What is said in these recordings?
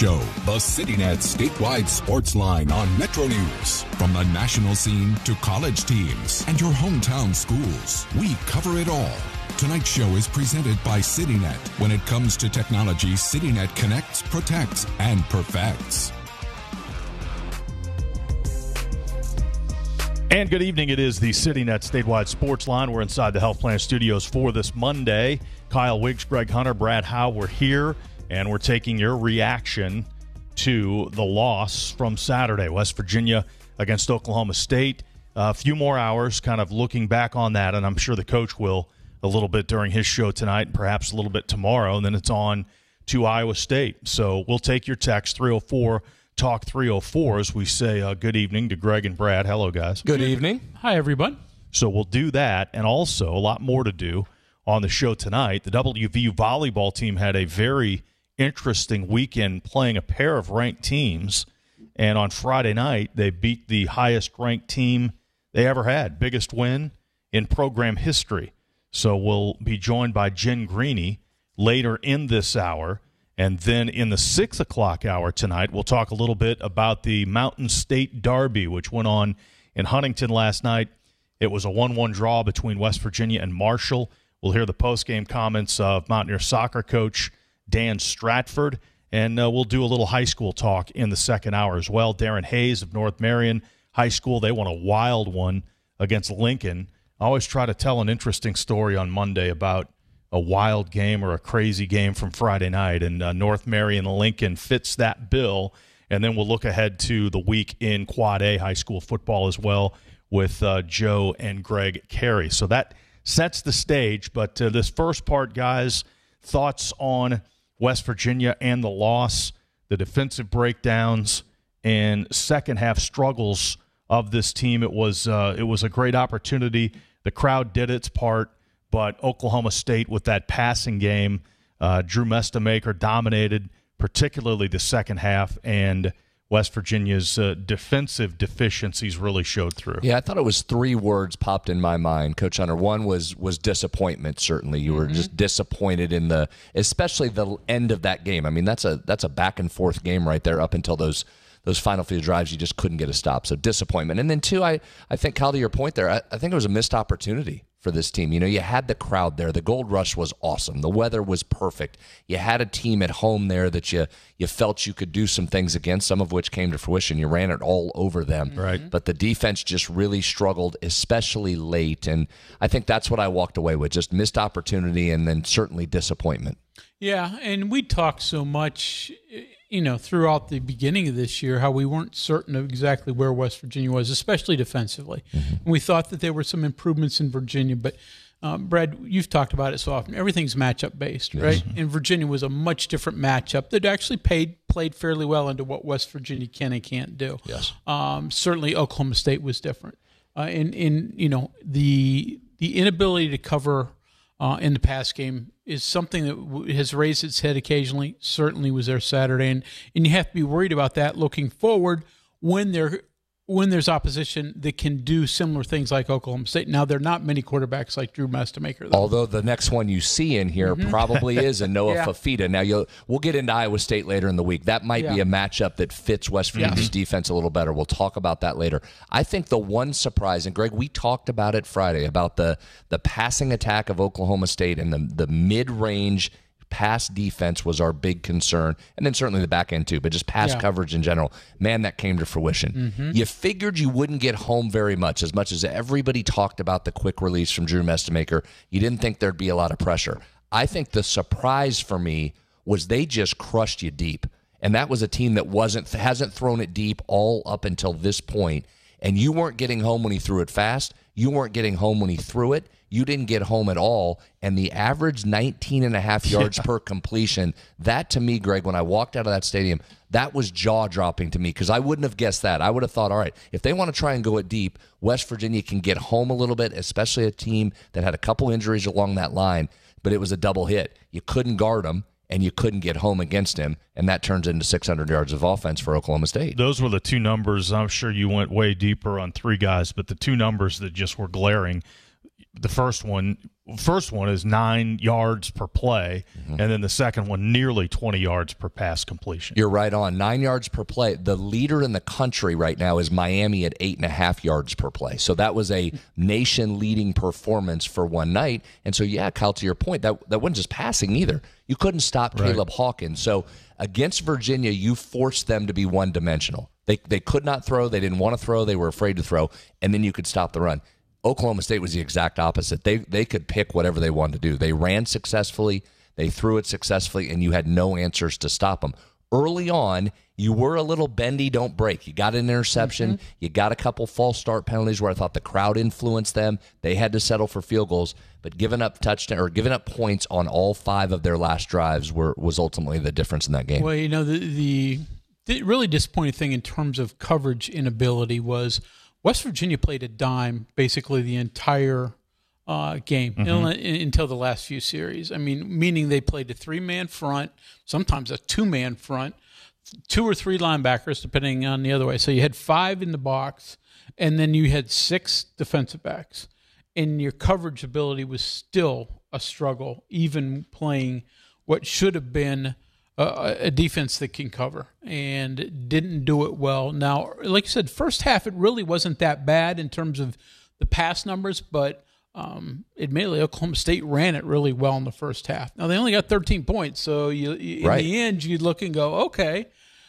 Show, the CityNet statewide sports line on Metro News. From the national scene to college teams and your hometown schools, we cover it all. Tonight's show is presented by CityNet. When it comes to technology, CityNet connects, protects, and perfects. And good evening. It is the CityNet statewide sports line. We're inside the Health Plan Studios for this Monday. Kyle Wiggs, Greg Hunter, Brad Howe, we're here, and we're taking your reaction to the loss from Saturday, West Virginia against Oklahoma State. A few more hours kind of looking back on that, and I'm sure the coach will a little bit during his show tonight and perhaps a little bit tomorrow, and then it's on to Iowa State. So we'll take your text, 304 Talk 304, as we say good evening to Greg and Brad. Hello, guys. Good evening. Hi, everyone. So we'll do that, and also a lot more to do on the show tonight. The WVU volleyball team had a very interesting weekend playing a pair of ranked teams, and on Friday night they beat the highest-ranked team they ever had, biggest win in program history. So we'll be joined by Jen Greeny later in this hour. And then in the 6 o'clock hour tonight, we'll talk a little bit about the Mountain State Derby, which went on in Huntington last night. It was a 1-1 draw between West Virginia and Marshall. We'll hear the postgame comments of Mountaineer soccer coach Dan Stratford, and we'll do a little high school talk in the second hour as well. Darren Hayes of North Marion High School, they won a wild one against Lincoln. I always try to tell an interesting story on Monday about a wild game or a crazy game from Friday night, and North Marion Lincoln fits that bill. And then we'll look ahead to the week in Quad A high school football as well with Joe and Greg Carey. So that sets the stage. But this first part, guys, thoughts on West Virginia and the loss, the defensive breakdowns, and second half struggles of this team. It was a great opportunity. The crowd did its part. But Oklahoma State with that passing game, Drew Mestamaker dominated, particularly the second half, and West Virginia's defensive deficiencies really showed through. Yeah, I thought it was three words popped in my mind, Coach Hunter. One was disappointment, certainly. You were just disappointed in especially the end of that game. I mean, that's a back-and-forth game right there up until those final few drives. You just couldn't get a stop, so disappointment. And then, two, I think, Kyle, to your point there, I think it was a missed opportunity for this team. You know, you had the crowd there. The Gold Rush was awesome. The weather was perfect. You had a team at home there that you felt you could do some things against, some of which came to fruition. You ran it all over them. Right. But the defense just really struggled, especially late. And I think that's what I walked away with, just missed opportunity and then certainly disappointment. Yeah, and we talked so much, throughout the beginning of this year, how we weren't certain of exactly where West Virginia was, especially defensively. And we thought that there were some improvements in Virginia, but Brad, you've talked about it so often. Everything's matchup-based, right? And Virginia was a much different matchup that actually played fairly well into what West Virginia can and can't do. Yes. Certainly Oklahoma State was different. The inability to cover in the pass game is something that has raised its head occasionally, certainly was there Saturday. And you have to be worried about that looking forward when there's opposition that can do similar things like Oklahoma State. Now, there are not many quarterbacks like Drew Mestamaker, though. Although the next one you see in here probably is a Noah Fafita. Now, we'll get into Iowa State later in the week. That might be a matchup that fits West Virginia's defense a little better. We'll talk about that later. I think the one surprise, and Greg, we talked about it Friday, about the passing attack of Oklahoma State and the mid-range pass defense was our big concern, and then certainly the back end too, but just pass coverage in general. Man, that came to fruition. You figured you wouldn't get home very much as everybody talked about the quick release from Drew Mestamaker. You didn't think there'd be a lot of pressure. I think the surprise for me was they just crushed you deep, and that was a team that hasn't thrown it deep all up until this point, and you weren't getting home when he threw it fast. You weren't getting home when he threw it. You didn't get home at all, and the average 19.5 yards per completion, that to me, Greg, when I walked out of that stadium, that was jaw-dropping to me because I wouldn't have guessed that. I would have thought, all right, if they want to try and go it deep, West Virginia can get home a little bit, especially a team that had a couple injuries along that line, but it was a double hit. You couldn't guard them, and you couldn't get home against him, and that turns into 600 yards of offense for Oklahoma State. Those were the two numbers. I'm sure you went way deeper on three guys, but the two numbers that just were glaring. The first one, first one is 9 yards per play, and then the second one nearly 20 yards per pass completion. You're right on. 9 yards per play. The leader in the country right now is Miami at 8.5 yards per play. So that was a nation-leading performance for one night. And so, yeah, Kyle, to your point, that wasn't just passing either. You couldn't stop Caleb Hawkins. So against Virginia, you forced them to be one-dimensional. They could not throw. They didn't want to throw. They were afraid to throw. And then you could stop the run. Oklahoma State was the exact opposite. They could pick whatever they wanted to do. They ran successfully, they threw it successfully, and you had no answers to stop them. Early on, you were a little bendy, don't break. You got an interception. You got a couple false start penalties where I thought the crowd influenced them. They had to settle for field goals, but giving up points on all 5 of their last drives was ultimately the difference in that game. Well, the really disappointing thing in terms of coverage inability was West Virginia played a dime basically the entire game until the last few series. I mean, meaning they played a 3-man front, sometimes a 2-man front, 2 or 3 linebackers, depending on the other way. So you had 5 in the box, and then you had 6 defensive backs. And your coverage ability was still a struggle, even playing what should have been a defense that can cover, and didn't do it well. Now, like you said, first half, it really wasn't that bad in terms of the pass numbers, but admittedly, Oklahoma State ran it really well in the first half. Now, they only got 13 points, so in the end, you'd look and go, okay,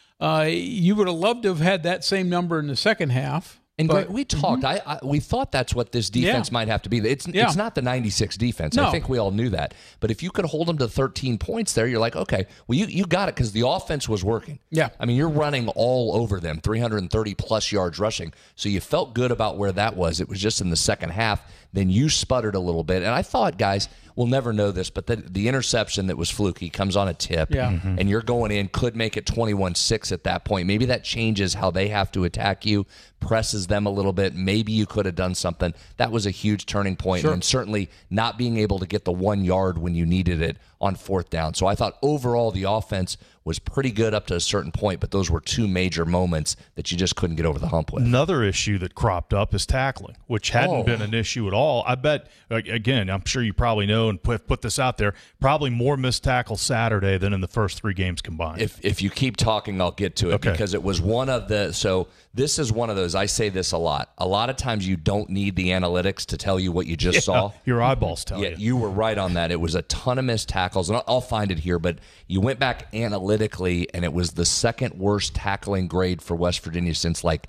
you would have loved to have had that same number in the second half. And Greg, we talked. We thought that's what this defense might have to be. It's not the 96 defense. No. I think we all knew that. But if you could hold them to 13 points there, you're like, okay, well, you got it because the offense was working. Yeah. I mean, you're running all over them, 330-plus yards rushing. So you felt good about where that was. It was just in the second half. Then you sputtered a little bit. And I thought, guys, we'll never know this, but the interception that was fluky comes on a tip, and you're going in, could make it 21-6 at that point. Maybe that changes how they have to attack you, presses them a little bit. Maybe you could have done something. That was a huge turning point, and certainly not being able to get the 1 yard when you needed it on fourth down. So I thought overall the offense was pretty good up to a certain point, but those were 2 major moments that you just couldn't get over the hump with. Another issue that cropped up is tackling, which hadn't been an issue at all. I bet, again, I'm sure you probably know and put this out there, probably more missed tackles Saturday than in the first 3 games combined. If you keep talking, I'll get to it because it was one of the – so this is one of those – I say this a lot. A lot of times you don't need the analytics to tell you what you just saw. Your eyeballs tell you. Yeah, you were right on that. It was a ton of missed tackles, and I'll find it here, but you went back analytically, and it was the second worst tackling grade for West Virginia since like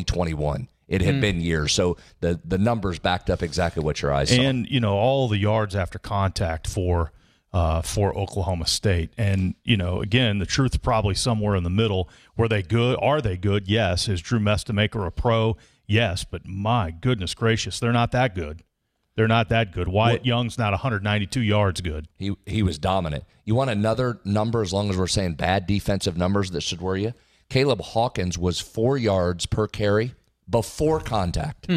2021. It had been years, so the numbers backed up exactly what your eyes saw. And all the yards after contact for Oklahoma State, and again, the truth is probably somewhere in the middle. Were they good? Are they good? Yes. Is Drew Mestemaker a pro? Yes, but my goodness gracious, they're not that good. They're not that good. Wyatt Young's not 192 yards good. He was dominant. You want another number, as long as we're saying bad defensive numbers that should worry you? Caleb Hawkins was 4 yards per carry before contact.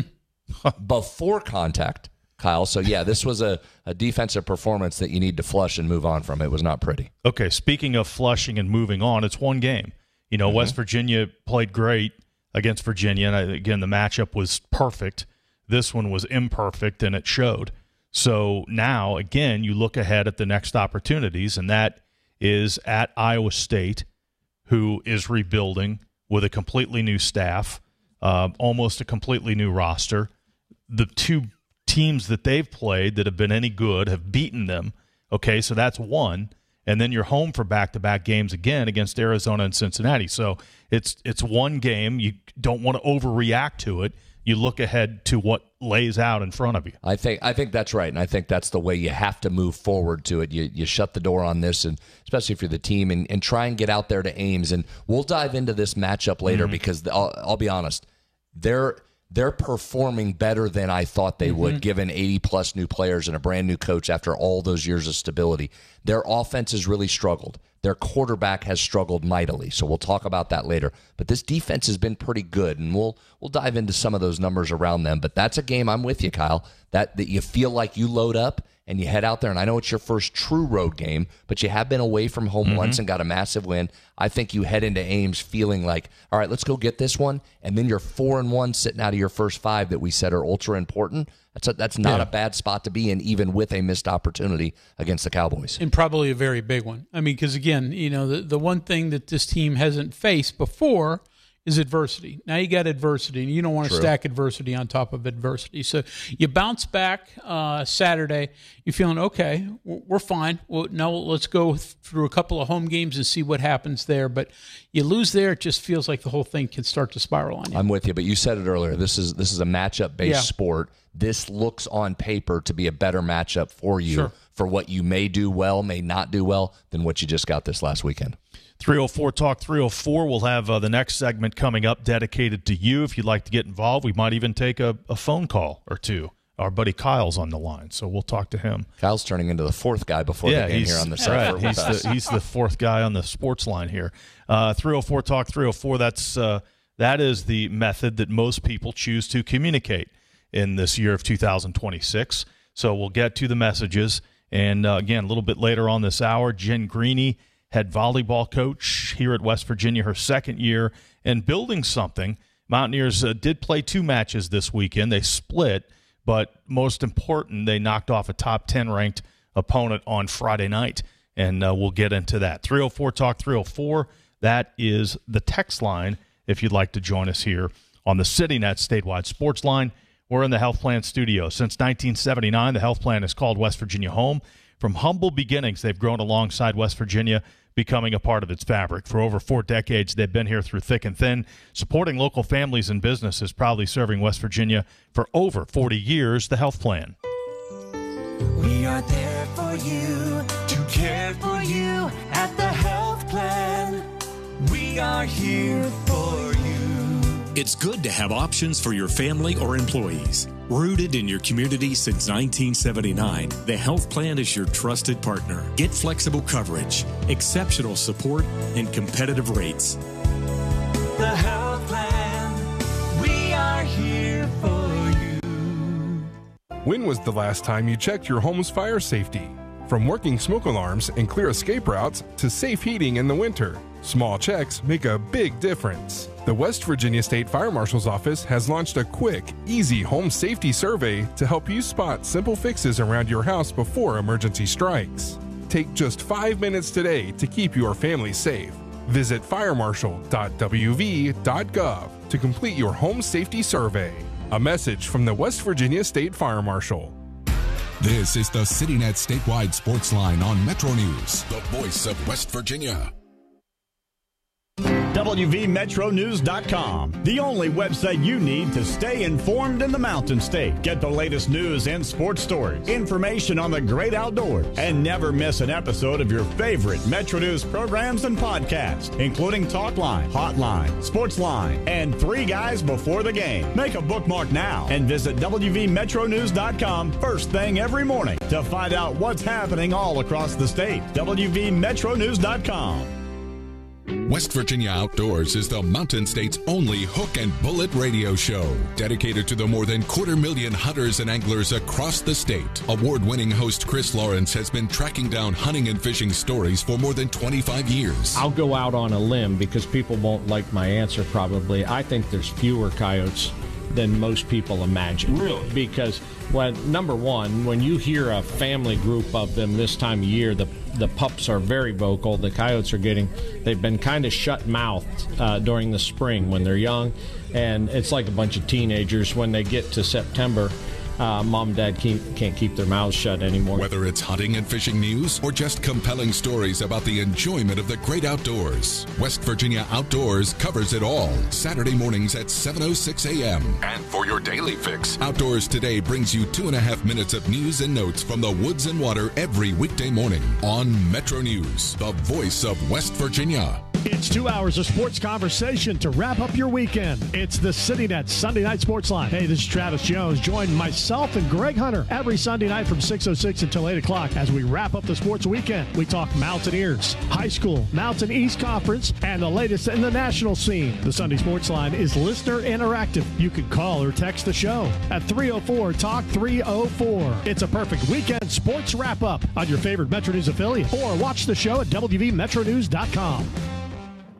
Before contact, Kyle. So, yeah, this was a defensive performance that you need to flush and move on from. It was not pretty. Okay, speaking of flushing and moving on, it's one game. West Virginia played great against Virginia, and again, the matchup was perfect. This one was imperfect, and it showed. So now, again, you look ahead at the next opportunities, and that is at Iowa State, who is rebuilding with a completely new staff, almost a completely new roster. The 2 teams that they've played that have been any good have beaten them. Okay, so that's one. And then you're home for back-to-back games again against Arizona and Cincinnati. So it's one game. You don't want to overreact to it. You look ahead to what lays out in front of you. I think that's right, and I think that's the way you have to move forward to it. You shut the door on this, and especially if you're the team, and try and get out there to Ames. And we'll dive into this matchup later because I'll be honest, they're performing better than I thought they would, given 80-plus new players and a brand-new coach after all those years of stability. Their offense has really struggled. Their quarterback has struggled mightily, so we'll talk about that later. But this defense has been pretty good, and we'll dive into some of those numbers around them. But that's a game, I'm with you, Kyle, that you feel like you load up and you head out there. And I know it's your first true road game, but you have been away from home once and got a massive win. I think you head into Ames feeling like, all right, let's go get this one. And then you're 4-1 sitting out of your first 5 that we said are ultra important. That's not a bad spot to be in, even with a missed opportunity against the Cowboys. And probably a very big one. I mean, because again, the one thing that this team hasn't faced before is adversity. Now you got adversity, and you don't want to stack adversity on top of adversity. So you bounce back Saturday. You're feeling, okay, we're fine. Well, now let's go through a couple of home games and see what happens there. But you lose there, it just feels like the whole thing can start to spiral on you. I'm with you, but you said it earlier. This is a matchup-based sport. This looks on paper to be a better matchup for you for what you may do well, may not do well, than what you just got this last weekend. 304 Talk 304. We'll have the next segment coming up dedicated to you. If you'd like to get involved, we might even take a phone call or two. Our buddy Kyle's on the line, so we'll talk to him. Kyle's turning into the fourth guy before the game here on the side. Right. He's the fourth guy on the sports line here. 304 Talk 304. That is the method that most people choose to communicate in this year of 2026. So we'll get to the messages. And again, a little bit later on this hour, Jen Greeny, head volleyball coach here at West Virginia, her second year, and building something. Mountaineers did play 2 matches this weekend. They split, but most important, they knocked off a top 10 ranked opponent on Friday night, and we'll get into that. 304 Talk 304, that is the text line if you'd like to join us here on the CityNet statewide sports line. We're in the Health Plan studio. Since 1979, the Health Plan has called West Virginia home. From humble beginnings, they've grown alongside West Virginia, becoming a part of its fabric. For over 4 decades, they've been here through thick and thin, supporting local families and businesses, proudly serving West Virginia for over 40 years. The Health Plan. We are there for you, to care for you at the Health Plan. We are here for you. It's good to have options for your family or employees. Rooted in your community since 1979, the Health Plan is your trusted partner. Get flexible coverage, exceptional support, and competitive rates. The Health Plan, we are here for you. When was the last time you checked your home's fire safety? From working smoke alarms and clear escape routes to safe heating in the winter, small checks make a big difference. The West Virginia State Fire Marshal's Office has launched a quick, easy home safety survey to help you spot simple fixes around your house before emergency strikes. Take just 5 minutes today to keep your family safe. Visit firemarshal.wv.gov to complete your home safety survey. A message from the West Virginia State Fire Marshal. This is the CityNet statewide sports line on Metro News, the voice of West Virginia. WVMetroNews.com, the only website you need to stay informed in the Mountain State. Get the latest news and sports stories, information on the great outdoors, and never miss an episode of your favorite Metro News programs and podcasts, including Talkline, Hotline, Sportsline, and 3 Guys Before the Game. Make a bookmark now and visit WVMetroNews.com first thing every morning to find out what's happening all across the state. WVMetroNews.com. West Virginia Outdoors is the Mountain State's only hook and bullet radio show, dedicated to the more than 250,000 hunters and anglers across the state. Award-winning host Chris Lawrence has been tracking down hunting and fishing stories for more than 25 years. I'll go out on a limb because people won't like my answer probably. I think there's fewer coyotes than most people imagine. Really? Because, number one, when you hear a family group of them this time of year, the pups are very vocal. The coyotes they've been kind of shut-mouthed during the spring when they're young, and it's like a bunch of teenagers. When they get to September, mom and dad can't keep their mouths shut anymore. Whether it's hunting and fishing news or just compelling stories about the enjoyment of the great outdoors, West Virginia Outdoors covers it all. Saturday mornings at 7:06 a.m. And for your daily fix, Outdoors Today brings you 2.5 minutes of news and notes from the woods and water every weekday morning on Metro News, the voice of West Virginia. It's 2 hours of sports conversation to wrap up your weekend. It's the CityNet Sunday Night Sports Line. Hey, this is Travis Jones. Join myself and Greg Hunter every Sunday night from 6:06 until 8 o'clock as we wrap up the sports weekend. We talk Mountaineers, high school, Mountain East Conference, and the latest in the national scene. The Sunday Sports Line is listener interactive. You can call or text the show at 304-TALK-304. It's a perfect weekend sports wrap-up on your favorite Metro News affiliate, or watch the show at WVMetroNews.com.